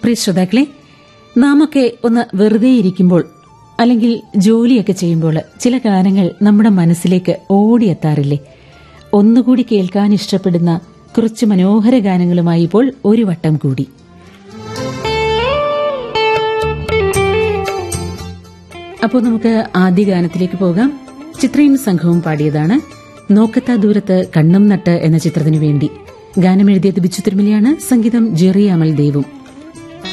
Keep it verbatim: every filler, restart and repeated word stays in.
പ്രിയ ശ്രോതാക്കളെ, നാമൊക്കെ ഒന്ന് വെറുതെ ഇരിക്കുമ്പോൾ അല്ലെങ്കിൽ ജോലിയൊക്കെ ചെയ്യുമ്പോൾ ചില ഗാനങ്ങൾ നമ്മുടെ മനസ്സിലേക്ക് ഓടിയെത്താറില്ലേ? ഒന്നുകൂടി കേൾക്കാൻ ഇഷ്ടപ്പെടുന്ന കുറച്ച് മനോഹര ഗാനങ്ങളുമായി ഇപ്പോൾ ഒരു വട്ടം കൂടി. അപ്പോൾ നമുക്ക് ആദ്യ ഗാനത്തിലേക്ക് പോകാം. ചിത്രയും സംഘവും പാടിയതാണ്. നോക്കത്താ ദൂരത്ത് കണ്ണും നട്ട് എന്ന ചിത്രത്തിനു വേണ്ടി. ഗാനമെഴുതിയത് ബിച്ചു തിരുമലയാണ്. സംഗീതം ജെറി അമൽ ദേവും.